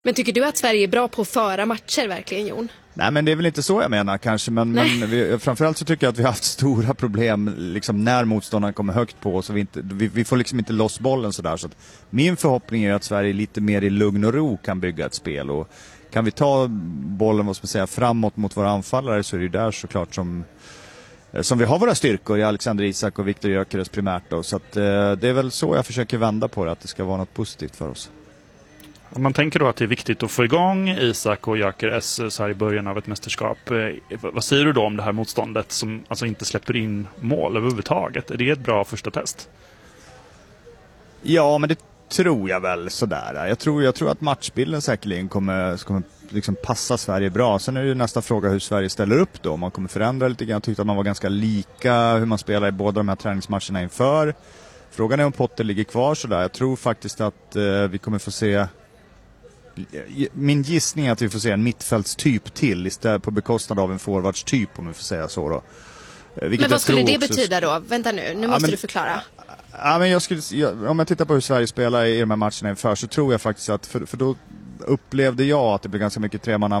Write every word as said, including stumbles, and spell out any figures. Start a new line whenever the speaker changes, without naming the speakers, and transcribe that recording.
Men tycker du att Sverige är bra på att föra matcher verkligen, Jon?
Nej, men det är väl inte så jag menar kanske, men, men vi, framförallt så tycker jag att vi har haft stora problem liksom, när motståndaren kommer högt på oss och vi, inte, vi, vi får liksom inte loss bollen sådär. Så att min förhoppning är att Sverige lite mer i lugn och ro kan bygga ett spel, och kan vi ta bollen, vad ska man säga, framåt mot våra anfallare, så är det ju där såklart som, som vi har våra styrkor i Alexander Isak och Viktor Gyökeres primärt då. Så att, eh, det är väl så jag försöker vända på det, att det ska vara något positivt för oss.
Om man tänker då att det är viktigt att få igång Isak och Gyökeres så här i början av ett mästerskap, eh, vad säger du då om det här motståndet som alltså inte släpper in mål överhuvudtaget? Är det ett bra första test?
Ja, men det tror jag väl sådär. Jag tror, jag tror att matchbilden säkerligen kommer, kommer liksom passa Sverige bra. Sen är det ju nästa fråga hur Sverige ställer upp då. Man kommer förändra lite grann. Jag tyckte att man var ganska lika hur man spelar i båda de här träningsmatcherna inför. Frågan är om Potter ligger kvar sådär. Jag tror faktiskt att eh, vi kommer få se... Min gissning är att vi får se en mittfältstyp till istället på bekostnad av en forwardstyp, om vi får säga så då.
Vilket men vad skulle det betyda då? Vänta nu, nu ja, måste men, du förklara.
Ja, men jag skulle, jag, om jag tittar på hur Sverige spelar i de här matcherna inför, så tror jag faktiskt att, för, för då upplevde jag att det blev ganska mycket tremanna